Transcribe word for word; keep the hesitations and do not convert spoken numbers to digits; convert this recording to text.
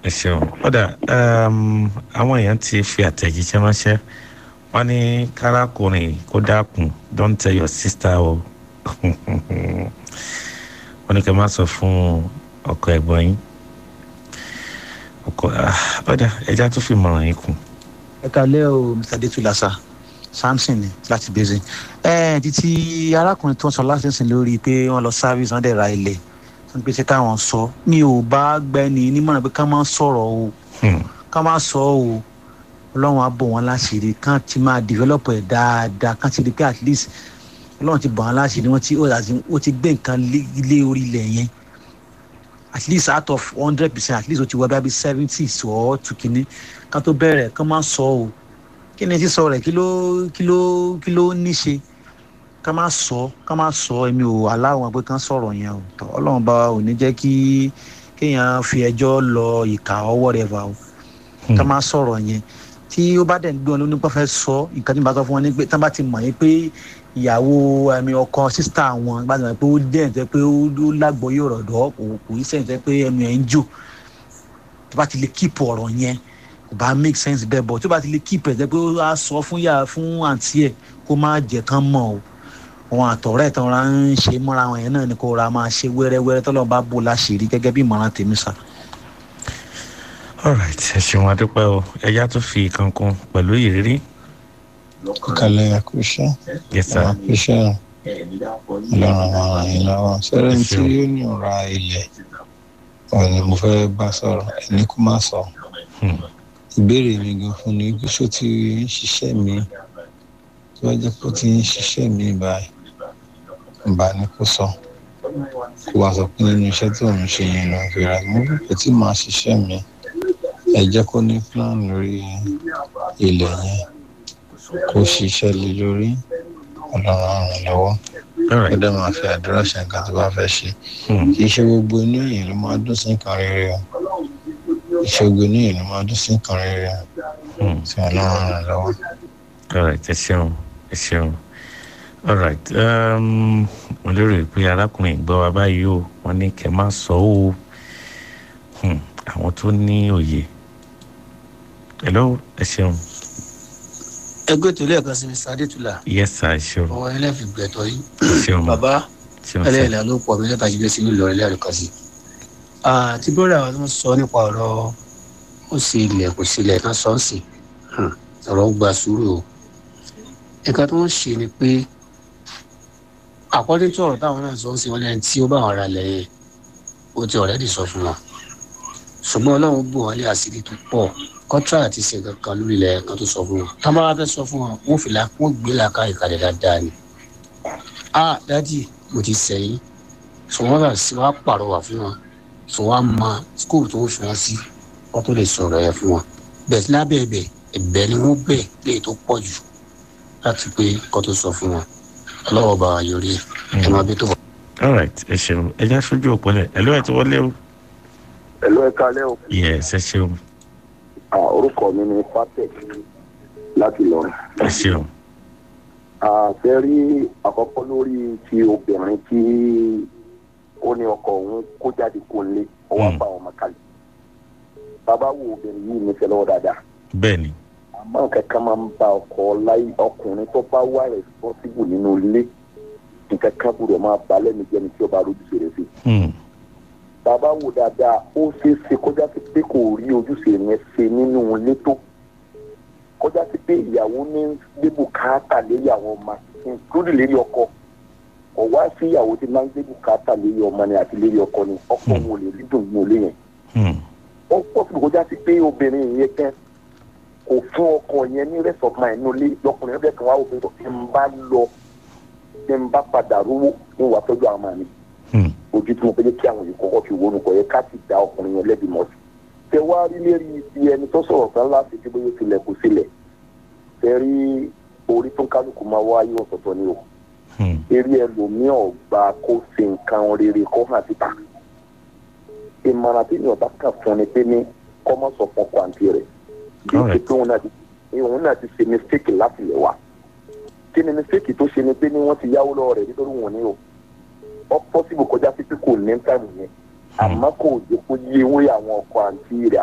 ẹ ṣeun ọ̀dà àwọn èèyàn ti fi àtẹ̀jíṣẹ́ ránṣẹ́ wọ́n ní kárákùnrin kó dákun don't tell your sister o wọ́n ní kí n má sọ fún ọkọ ẹ̀gbọ́n yín ọkọ ọ̀dà ẹja tó fi mọ̀ràn yín kù. ẹ kalẹ́ o mr adétúlásà samson ni láti bẹ́sẹ̀ ẹ títí arákùnrin tó ń sọ láti sìn lórí pé wọ́n lọ service wọ́n dẹ̀ ra ilẹ̀ wọ́n pèsè káwọn sọ mi ò bá gbẹ́ni nímọ̀ràn pé ká má sọ̀rọ̀ o ká má sọ o ọlọ́run á bọ̀ wọ́n láṣìírí kán ti máa develop ẹ̀ dáadáa kán ti rí pé at least ọlọ́run ti bọ̀ wọ́n láṣìírí wọ́n ti ó ti gbé nǹkan lé orí ilẹ̀ yẹn at least out of hundred percent at least ó ti wọ bí seventy sọ ọ́ tù kínní kán tó bẹ̀rẹ̀ kán má sọ o kí ni sísọ rẹ̀ kí ló kí ló kí ló ní ṣe ká má sọ ká má sọ èmi ò aláwọn pé kán sọ̀rọ̀ yẹn o tọ́ ọlọ́run bá ò ní jẹ́ kí kéèyàn fi ẹjọ́ lọ ìkà ọwọ́ rẹ̀ bá o ká má sọ̀rọ̀ yẹn tí ó bá dẹ̀ ń gbé wọn lóní pé fẹ́ sọ nǹkan tí mo bá sọ fún wọn ní pé tí wọ́n bá ti mọ̀ yín pé ìyàwó ẹ̀mí ọkọ sísítà wọn bá ti mọ̀ pé ó dẹ̀ ń tẹ́ pé ó lágbóyè ọ̀rọ̀ dọ́ kò kò í sẹ́yìn tẹ́ pé ẹ̀mí ẹ̀ ń jò tó bá ti lè kíìpù ọ̀rọ̀ yẹn kò bá make sense bẹ́ẹ̀ bọ̀ tó bá ti lè kíìpù ẹ̀ tẹ́ pé ó á sọ fún yà fún àǹtí ẹ̀ kó má jẹ́ kán mọ̀ o àwọn àtọ̀rẹ́ tán ra ń ṣe mọ́ra wọn yẹn náà ni kò ra máa ṣe wẹ́rẹ́wẹ́rẹ́ tọ́lọ́ bá bò láṣìírí gẹ́gẹ́ bí ìmọ̀ràn tèmi sà. alright ẹ ṣeun adúpẹ́ o ẹ̀yà tó fi kankan pẹ̀lú ìrírí. ìkàlẹ̀ àkúṣe àkúṣe ọlọ́run àwọn àyìn lọ́wọ́ sẹ́rẹ̀ tí ó ní ọ̀ra ilẹ̀ ọ̀rọ̀ ni mo fẹ́ bá sọ̀rọ̀ ẹni kó má sọ. ìbéèrè mi gan fún ni kí ṣó ti ń ṣiṣẹ́ mi tí wọ́n jẹ́ pé ó ti ń ṣiṣẹ́ mi báyìí bá ní kó sọ kó wá sọ pé nínú iṣẹ́ tí òun ṣe yẹn lọ fìrà mú pé tí màá ṣiṣẹ́ mi ẹ jẹ́ kó ní plan lórí ilẹ̀ yẹn kó ṣiṣẹ́ lé lórí ọlọ́run àrùn lọ́wọ́ ó dẹ̀ máa fi àdúrà ṣe nǹkan tó bá fẹ́ ṣe kì í ṣe gbogbo inú èèyàn ló máa dún sí nǹkan rere o kì í ṣe gbogbo inú èèyàn ló máa dún sí nǹkan rere o tí ọlọ́run àrùn lọ́wọ́. alright ẹ ṣeun ẹ ṣeun alright mo lérò pé arákùnrin gbọ́ wa báyìí o wọ́n ní kẹ́ má sọ o àwọn tó ní òye hello ẹ ṣeun. ẹgbẹ́ tó lẹ́ẹ̀kan sí mr adétúlà. yes sir ẹ ṣeun. ọwọ́ ẹlẹ́fì gbẹ̀tọ̀ yìí. ṣeun bàbá ẹlẹ́ẹ̀lẹ́ ló pọ̀ mí lẹ́ta jíjẹ́ sí nílò ẹlẹ́rìí kan sí. àti bọ́dà wa tó ń sọ nípa ọ̀rọ̀ ó sì ilẹ̀ kò sí ilẹ̀ náà sọ́ọ̀sì ọ̀rọ̀ gba sùúrù o. ẹ̀ka tó ń ṣe ni pé àkọ́dé tó ọ̀rọ̀ táwọn náà sọ́ọ̀sì wọn lẹ́yìn tí ó bá wọn ra lẹ́yìn ó ti ọ̀rẹ́dì sọ fún wọn ṣùgbọ́n ọlọ́run bò wọ́n lé àṣírí tó pọ̀ kọ́ńtà àti ṣe kankan lórí ilẹ̀ kan tó sọ fún wọn tá a bá wá fẹ́ sọ fún wọn wọ́n fi wọ́n gbé làákà ìkàlẹ̀ dáadáa ni. a dájì mo ti sẹ́yìn ṣùgbọ́n bá sí wàá pàrọwà fún wọn ṣùgbọ́n wàá mọ skul tó ń fi wọn sí wọ́n tó lè sọ̀rọ̀ ẹ̀ fún wọn. bẹ́ẹ̀ sí lábẹ́ ẹ̀bẹ̀ ẹ̀bẹ̀ ni wọ́n bẹ̀ lè tó pọ̀ jù láti pé kọ́ tó sọ fún wọn ọlọ́wọ́ bá wa yọrí ẹ̀ máa bí tó wọ. all right ẹ ṣeun ẹ já sójú òpó lẹ ẹ ló ẹ ti wọlé o. ẹ ló ẹ kalẹ́ o. yes ẹ ṣeun. orúkọ mi ni Patek láti Ìlọrin. ẹ ṣeun. àṣẹ rí àkọ́kọ́ lórí ti obìnrin tí ó ní ọkọ òun kó jáde kó lé ọwọ́ apá àwọn ọmọ kalẹ̀. bàbá wo obìnrin yìí nífẹ̀ẹ́ lọ́wọ́ dáadáa. bẹ́ẹ̀ni. àmọ́ kankan máa ń ba ọkọ láyé ọkùnrin tó bá wà responsible nínú ilé nǹkan kan gbọ́dọ̀ máa ba lẹ́nu jẹ́ni tí ọba arúgbó rẹ̀ sí. bàbá wo dáadáa ó ṣeé ṣe kọjá sí pé kò rí ojúṣe yẹn ṣe nínú ilé tó kọjá sí pé ìyàwó ní gbébù káàtà lérí àwọn ọmọ include lérí ọkọ ọwọ́ sí ìyàwó tí máa ń gbébù káàtà lérí ọmọ ni àti lérí ọkọ ni ọkọ wọn ò lè rí dùn ní ilé yẹn. ó pọ̀ sí kọjá sí pé obìnrin yẹn kẹ́ kò fún ọkọ yẹn ní rest of mind nílé lọkùnrin ẹgbẹ́ kan wá òfin tó ti ń bá lọ ti ń bá padà rówó ní wàá tọ́jú àwọn àmì ojú tí mo fẹ́ jẹ́ kí àwọn yìí kọ́kọ́ fi wọnú kọ́ yẹ ká ti da ọkùnrin yẹn lẹ́bi mọ́ sí. tẹ wá rí lérí ti ẹni tó sọ̀rọ̀ kan láti tí bóyá tilẹ̀ kò sílẹ̀ tẹ rí orí tó ń kálukú máa wáyé ọ̀tọ̀ọ̀tọ̀ ni o. eré ẹlòmíì ọ̀gbà kó ṣe nǹkan rere kó hàn síta. ìmọ̀ràn tí ènìyàn bá kà fún ni pé ní kọ́mọ́sọ̀ fún kwantì rẹ̀ bí ṣe pé òun náà ti ṣe mistake láti lè wá. kí ni mistake tó ṣe ni pé ní wọ́n ti yáwó lọ́wọ́ rẹ̀ nítorí wọn ni o. ọ pọ́sibù kọjá sí pé kò ní táìmù yẹn àmọ́ kò jẹ́ kó yé wé àwọn ọkọ̀ àǹtí rẹ̀